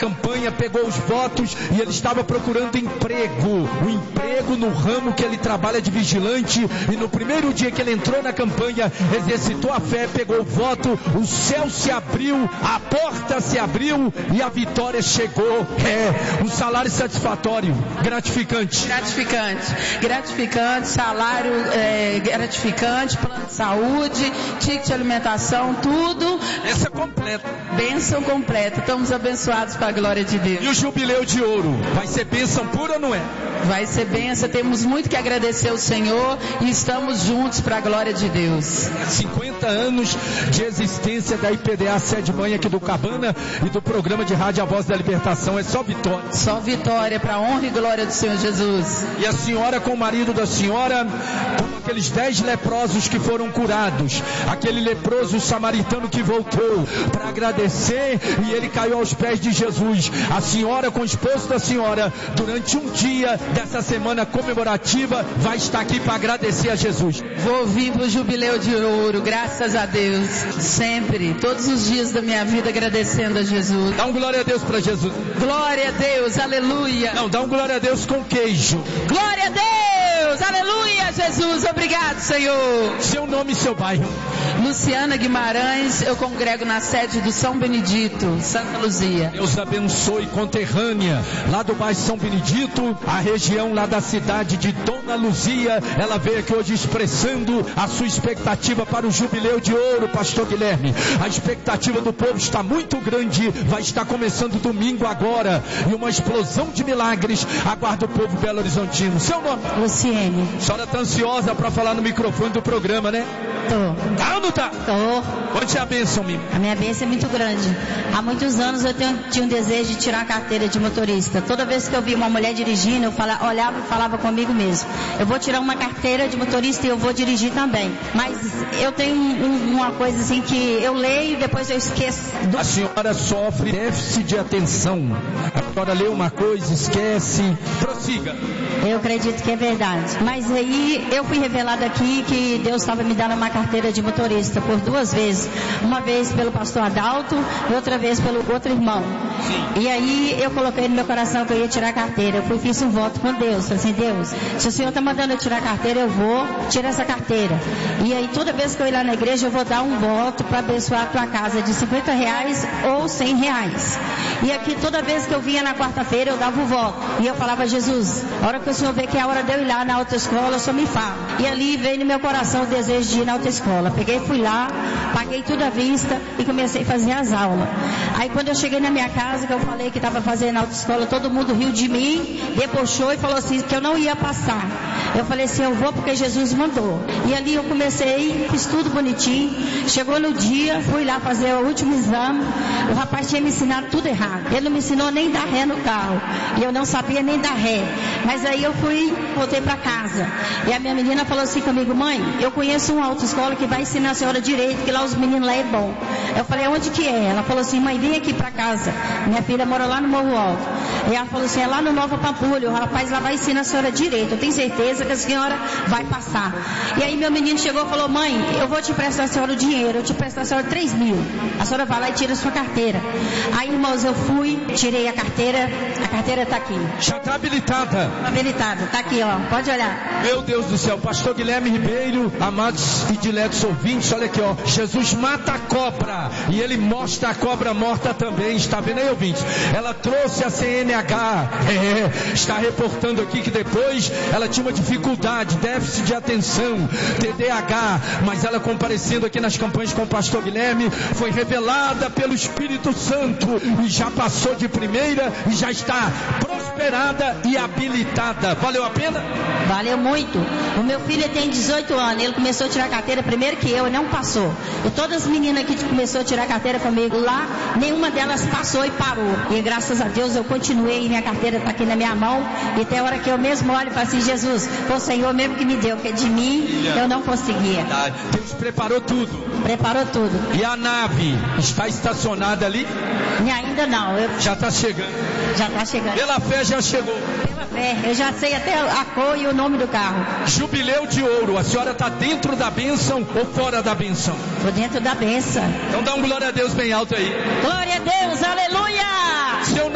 campanha, pegou os votos e ele estava procurando emprego. O emprego no ramo que ele trabalha de vigilante. E no primeiro dia que ele entrou na campanha, exercitou a fé, pegou o voto, o céu se abriu, a porta se abriu e a vitória chegou. Um salário satisfatório, gratificante. Gratificante, salário gratificante, plano de saúde, ticket de alimentação, tudo. Bênção completa. Estamos abençoados para a glória de Deus. E o jubileu de ouro? Vai ser bênção pura ou não é? Vai ser bênção. Temos muito que agradecer ao Senhor e estamos juntos para a glória de Deus. 50 anos de existência da IPDA Sede Mãe aqui do Cabana e do programa de rádio A Voz da Libertação. É só vitória. Só vitória para a honra e glória do Senhor Jesus. E a senhora com o marido da senhora, como aqueles 10 leprosos que foram curados, aquele leproso samaritano que voltou para agradecer e ele caiu aos pés de Jesus. A senhora com o esposo da senhora, durante um dia dessa semana comemorativa, vai estar aqui para agradecer a Jesus. Vou vir para o jubileu de ouro, graças a Deus, sempre, todos os dias da minha vida agradecendo a Jesus. Dá um glória a Deus para Jesus. Glória a Deus, aleluia. Não, dá um glória a Deus com queijo. Glória a Deus, aleluia, Jesus, obrigado, Senhor. Seu nome e seu bairro? Luciana Guimarães, eu congrego na sede do São Benedito, Santa Luzia. Deus abençoe, conterrânea, lá do bairro São Benedito, a região lá da cidade de Dona Luzia. Ela veio aqui hoje expressando a sua expectativa para o jubileu de ouro, pastor Guilherme. A expectativa do povo está muito grande, vai estar começando domingo agora, e uma explosão de milagres aguarda o povo Belo Horizontino. Seu nome? Luciene. A senhora está ansiosa para falar no microfone do programa, né? Tô. Tá ou não tá? Tô. Onde é a bênção, Mimi? A minha bênção é muito grande. Há muitos anos eu tinha um desejo de tirar a carteira de motorista. Toda vez que eu via uma mulher dirigindo, eu olhava e falava comigo mesmo: eu vou tirar uma carteira de motorista e eu vou dirigir também. Mas eu tenho uma coisa assim que eu leio e depois eu esqueço. A senhora sofre déficit de atenção. A senhora lê uma coisa, esquece. Prossiga. Eu acredito que é verdade. Mas aí eu fui revelada aqui que Deus estava me dando uma carteira de motorista por 2 vezes. Uma vez pelo pastor Adalto e outra vez pelo outro irmão. Sim. E aí eu coloquei no meu coração que eu ia tirar a carteira. Eu fiz um voto com Deus. Falei assim: Deus, se o Senhor está mandando eu tirar a carteira, eu vou tirar essa carteira. E aí toda vez que eu ir lá na igreja, eu vou dar um voto para abençoar a tua casa de R$50 ou R$100. E aqui toda vez que eu vinha na quarta-feira, eu dava o voto. E eu falava: Jesus, a hora que o Senhor vê que é a hora de eu ir lá na autoescola, o Senhor me fala. E ali veio no meu coração o desejo de ir na autoescola. Peguei, fui lá, paguei tudo à vista e comecei a fazer as aulas. Aí quando eu cheguei na minha casa, que eu falei que estava fazendo autoescola, todo mundo riu de mim, debochou e falou assim que eu não ia passar. Eu falei assim: eu vou porque Jesus mandou. E ali eu comecei, fiz tudo bonitinho. Chegou no dia, fui lá fazer o último exame. O rapaz tinha me ensinado tudo errado. Ele não me ensinou nem dar ré no carro. E eu não sabia nem dar ré. Mas aí eu voltei para casa. E a minha menina falou assim comigo: mãe, eu conheço uma autoescola que vai ensinar a senhora direito, que lá os meninos lá é bom. Eu falei: onde que é? Ela falou assim: mãe, vem aqui para casa. Minha filha mora lá no Morro Alto. E ela falou assim: é lá no Nova Pampulha. O rapaz lá vai ensinar a senhora direito. Eu tenho certeza que a senhora vai passar. E aí meu menino chegou e falou: mãe, eu vou te prestar a senhora o dinheiro. Eu te presto a senhora 3 mil. A senhora vai lá e tira a sua carteira. Aí, irmãos, eu fui, tirei a carteira está aqui. Já está habilitada. Habilitada, está aqui, ó, pode olhar. Meu Deus do céu, pastor Guilherme Ribeiro, amados e diletos ouvintes, olha aqui, ó, Jesus mata a cobra e ele mostra a cobra morta também, está vendo aí, ouvintes? Ela trouxe a CNH, está reportando aqui que depois ela tinha uma dificuldade, déficit de atenção, TDAH, mas ela comparecendo aqui nas campanhas com o pastor Guilherme, foi revelada pelo Espírito Santo e já passou de primeira e já está prosperada e habilitada. Valeu a pena? Valeu muito. O meu filho tem 18 anos, ele começou a tirar carteira primeiro que eu, não passou. E todas as meninas que começou a tirar carteira comigo lá, nenhuma delas passou e parou. E graças a Deus eu continuei, minha carteira está aqui na minha mão, e tem hora que eu mesmo olho e falo assim: Jesus, foi o Senhor mesmo que me deu, porque de mim eu não conseguia. Deus preparou tudo. Preparou tudo. E a nave está estacionada ali? E ainda não. Já está chegando. Já está chegando. Pela fé já chegou. Pela fé, eu já sei até a cor e o nome do carro. Jubileu de ouro, a senhora está dentro da bênção ou fora da bênção? Estou dentro da bênção. Então dá um glória a Deus bem alto aí. Glória a Deus, aleluia!